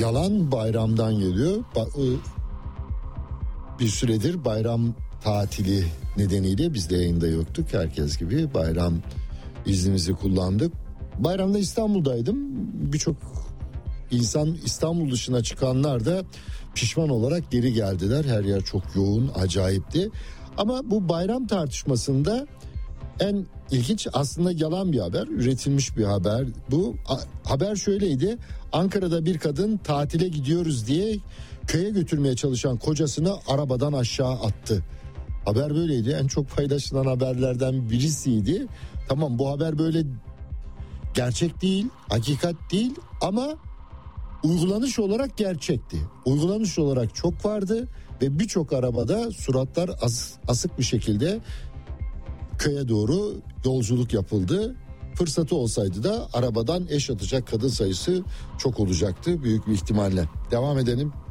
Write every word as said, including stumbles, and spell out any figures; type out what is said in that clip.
yalan bayramdan geliyor. Bir süredir bayram tatili nedeniyle biz de yayında yoktuk. Herkes gibi bayram iznimizi kullandık. Bayramda İstanbul'daydım. Birçok insan, İstanbul dışına çıkanlar da pişman olarak geri geldiler. Her yer çok yoğun, acayipti. Ama bu bayram tartışmasında en ilginç aslında yalan bir haber, üretilmiş bir haber. Bu haber şöyleydi: Ankara'da bir kadın tatile gidiyoruz diye köye götürmeye çalışan kocasını arabadan aşağı attı. Haber böyleydi. En çok paylaşılan haberlerden birisiydi. Tamam, bu haber böyle gerçek değil, hakikat değil ama uygulanış olarak gerçekti. Uygulanış olarak çok vardı ve birçok arabada suratlar as, asık bir şekilde köye doğru yolculuk yapıldı. Fırsatı olsaydı da arabadan eş atacak kadın sayısı çok olacaktı büyük bir ihtimalle. Devam edelim.